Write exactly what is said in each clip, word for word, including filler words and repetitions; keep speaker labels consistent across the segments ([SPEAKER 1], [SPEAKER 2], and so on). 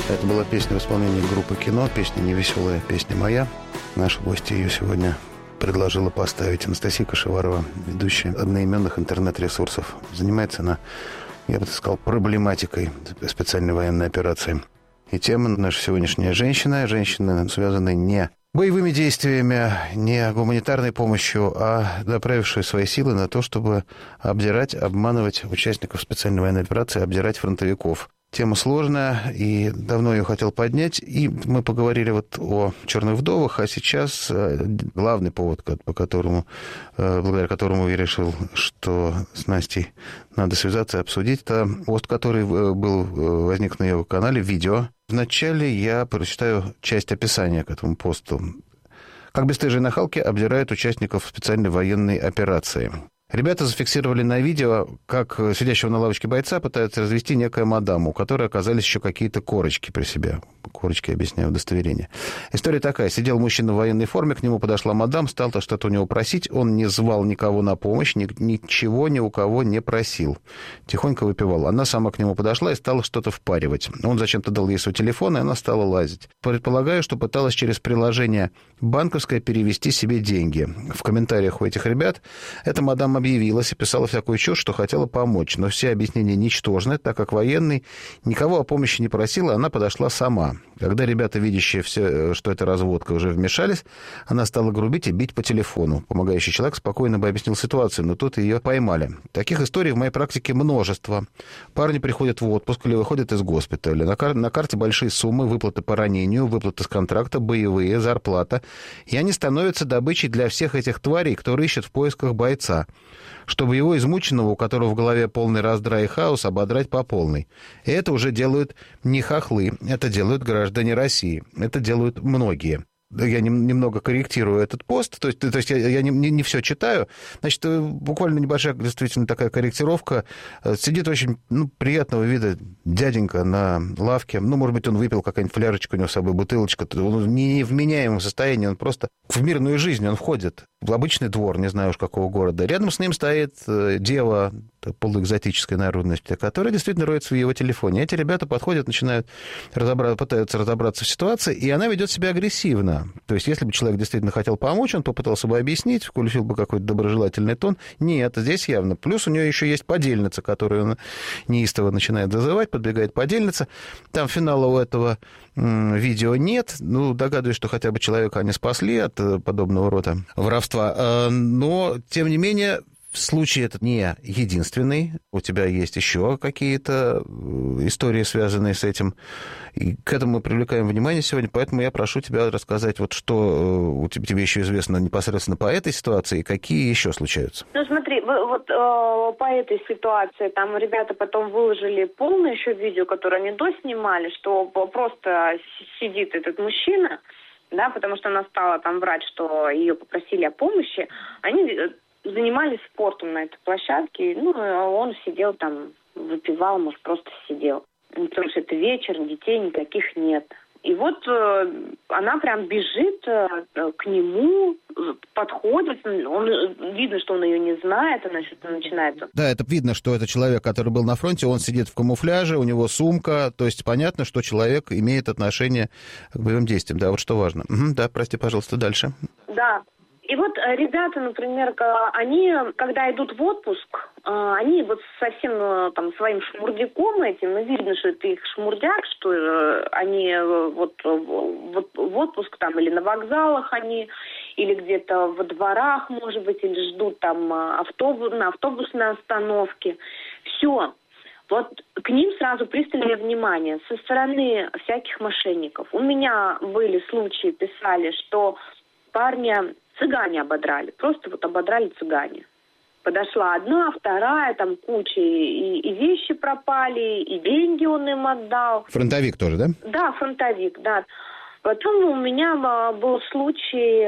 [SPEAKER 1] Это была песня в исполнении группы «Кино», песня «Невеселая», песня моя. Наша гостья ее сегодня предложила поставить. Анастасия Кашеварова, ведущая одноименных интернет-ресурсов. Занимается она, я бы так сказал, проблематикой специальной военной операции. И тема наша сегодняшняя женщина. Женщина, связанная не боевыми действиями, не гуманитарной помощью, а направившая свои силы на то, чтобы обдирать, обманывать участников специальной военной операции, обдирать фронтовиков. Тема сложная, и давно ее хотел поднять. И мы поговорили вот о «Черных вдовах», а сейчас главный повод, по которому, благодаря которому я решил, что с Настей надо связаться и обсудить, это пост, который был, возник на ее канале, видео. Вначале я прочитаю часть описания к этому посту. «Как бесстыжие нахалки обдирают участников специальной военной операции». Ребята зафиксировали на видео, как сидящего на лавочке бойца пытаются развести некая мадам, у которой оказались еще какие-то корочки при себе. Корочки, объясняю, удостоверение. История такая. Сидел мужчина в военной форме, к нему подошла мадам, стал что-то у него просить. Он не звал никого на помощь, ни, ничего ни у кого не просил. Тихонько выпивал. Она сама к нему подошла и стала что-то впаривать. Он зачем-то дал ей свой телефон, и она стала лазить. Предполагаю, что пыталась через приложение банковское перевести себе деньги. В комментариях у этих ребят эта мадам объявилась и писала всякую чушь, что хотела помочь. Но все объяснения ничтожны, так как военный никого о помощи не просил, а она подошла сама. Когда ребята, видящие все, что это разводка, уже вмешались, она стала грубить и бить по телефону. Помогающий человек спокойно бы объяснил ситуацию, но тут ее поймали. Таких историй в моей практике множество. Парни приходят в отпуск или выходят из госпиталя. На, кар- на карте большие суммы, выплаты по ранению, выплаты с контракта, боевые, зарплата. И они становятся добычей для всех этих тварей, кто рыщет в поисках бойца, чтобы его измученного, у которого в голове полный раздрай и хаос, ободрать по полной. И это уже делают не хохлы, это делают граждане России. Это делают многие. Я немного корректирую этот пост, то есть, то есть я, я не, не, не все читаю. Значит, буквально небольшая действительно такая корректировка. Сидит очень ну, приятного вида дяденька на лавке. Ну, может быть, он выпил какая-нибудь флярочка, у него с собой бутылочка. Он в невменяемом состоянии, он просто в мирную жизнь он входит. В обычный двор, не знаю уж какого города. Рядом с ним стоит дева полуэкзотической народности, которая действительно роется в его телефоне. Эти ребята подходят, начинают разобраться, пытаются разобраться в ситуации, и она ведет себя агрессивно. То есть, если бы человек действительно хотел помочь, он попытался бы объяснить, включил бы какой-то доброжелательный тон. Нет, здесь явно. Плюс у нее еще есть подельница, которую он неистово начинает зазывать, подбегает подельница. Там финала у этого видео нет. Ну, догадываюсь, что хотя бы человека они спасли от подобного рода воровства. Но, тем не менее, случай этот не единственный. У тебя есть еще какие-то истории, связанные с этим. И к этому мы привлекаем внимание сегодня, поэтому я прошу тебя рассказать, вот что у тебя, тебе еще известно непосредственно по этой ситуации, и какие еще случаются.
[SPEAKER 2] Ну, смотри, вот э, по этой ситуации там ребята потом выложили полное еще видео, которое они доснимали, что просто сидит этот мужчина, да, потому что она стала там врать, что ее попросили о помощи. Они занимались спортом на этой площадке, ну, он сидел там, выпивал, может, просто сидел. Потому что это вечер, детей никаких нет. И вот э, она прям бежит э, к нему, подходит, он, видно, что он ее не знает, она что-то начинает.
[SPEAKER 1] Да, это видно, что это человек, который был на фронте, он сидит в камуфляже, у него сумка, то есть понятно, что человек имеет отношение к боевым действиям, да, вот что важно. Угу, да, прости, пожалуйста, дальше.
[SPEAKER 2] Да. И вот ребята, например, они, когда идут в отпуск, они вот совсем там своим шмурдяком этим, ну, видно, что это их шмурдяк, что они вот, вот в отпуск там или на вокзалах они, или где-то во дворах, может быть, или ждут там автобус, на автобусной остановке. Все. Вот к ним сразу пристальное внимание со стороны всяких мошенников. У меня были случаи, писали, что парня цыгане ободрали. Просто вот ободрали цыгане. Подошла одна, вторая, там куча, и, и вещи пропали, и деньги он им отдал.
[SPEAKER 1] Фронтовик тоже, да?
[SPEAKER 2] Да, фронтовик, да. Потом у меня был случай,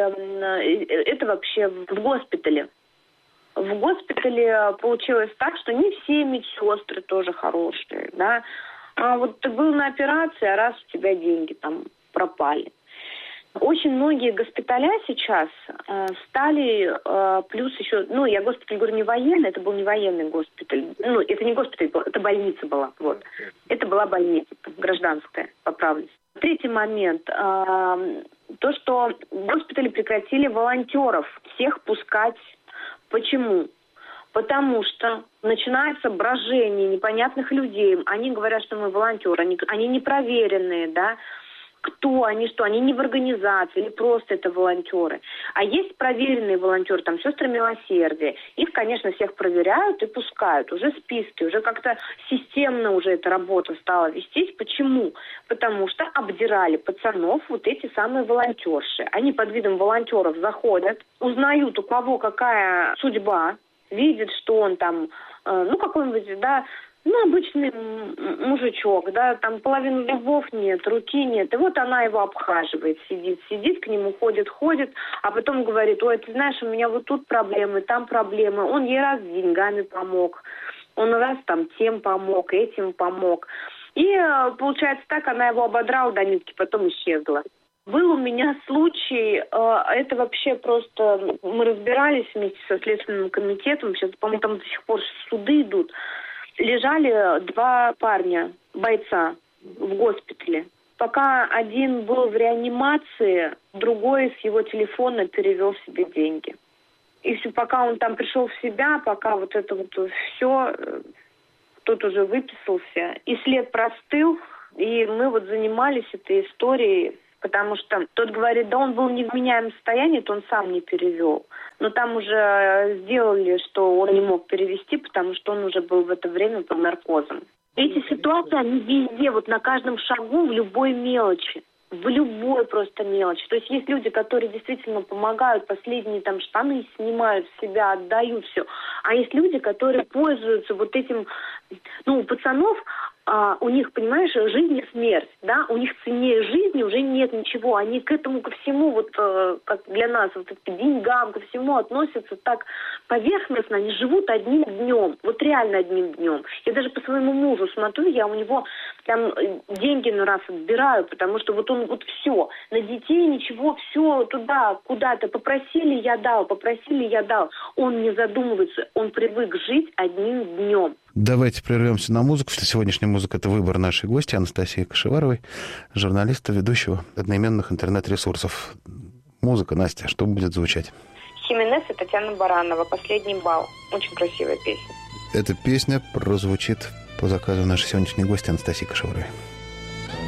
[SPEAKER 2] это вообще в госпитале. В госпитале получилось так, что не все медсестры тоже хорошие, да. А вот ты был на операции, а раз у тебя деньги там пропали. Очень многие госпиталя сейчас э, стали, э, плюс еще, ну, я госпиталь говорю не военный, это был не военный госпиталь. Ну, это не госпиталь был, это больница была, вот. Это была больница, гражданская, поправлюсь. Третий момент. Э, то, что госпитали прекратили волонтеров всех пускать. Почему? Потому что начинается брожение непонятных людей. Они говорят, что мы волонтеры, они, они непроверенные, да. Кто они, что они не в организации или просто это волонтеры. А есть проверенные волонтеры, там, сестры милосердия. Их, конечно, всех проверяют и пускают. Уже списки, уже как-то системно уже эта работа стала вестись. Почему? Потому что обдирали пацанов вот эти самые волонтерши. Они под видом волонтеров заходят, узнают, у кого какая судьба, видят, что он там, э, ну, какой-нибудь, да, ну, обычный мужичок, да, там половины зубов нет, руки нет. И вот она его обхаживает, сидит, сидит, к нему ходит, ходит, а потом говорит: ой, ты знаешь, у меня вот тут проблемы, там проблемы. Он ей раз с деньгами помог, он раз там тем помог, этим помог. И получается так, она его ободрала до нитки, потом исчезла. Был у меня случай, это вообще просто, мы разбирались вместе со Следственным комитетом, сейчас, по-моему, там до сих пор суды идут. Лежали два парня, бойца, в госпитале. Пока один был в реанимации, другой с его телефона перевел себе деньги. И все, пока он там пришел в себя, пока вот это вот все, тот уже выписался. И след простыл, и мы вот занимались этой историей. Потому что тот говорит, да он был в невменяемом состоянии, то он сам не перевел. Но там уже сделали, что он не мог перевести, потому что он уже был в это время под наркозом. Эти ситуации, они везде, вот на каждом шагу, в любой мелочи. В любой просто мелочи. То есть есть люди, которые действительно помогают, последние там штаны снимают с себя, отдают все. А есть люди, которые пользуются вот этим, ну, у пацанов, а, у них, понимаешь, жизнь и смерть, да, у них ценнее жизни уже нет ничего. Они к этому, ко всему, вот э, как для нас, вот к деньгам, ко всему относятся так поверхностно, они живут одним днем, вот реально одним днем. Я даже по своему мужу смотрю, я у него там деньги на раз отбираю, потому что вот он вот все, на детей ничего, все туда, куда-то попросили, я дал, попросили, я дал. Он не задумывается, он привык жить одним днем.
[SPEAKER 1] Давайте прервемся на музыку. Сегодняшняя музыка — это выбор нашей гости Анастасии Кашеваровой, журналиста, ведущего одноименных интернет-ресурсов. Музыка, Настя, что будет звучать?
[SPEAKER 2] Хименес и Татьяна Баранова «Последний бал». Очень красивая песня.
[SPEAKER 1] Эта песня прозвучит по заказу нашей сегодняшней гости Анастасии Кашеваровой.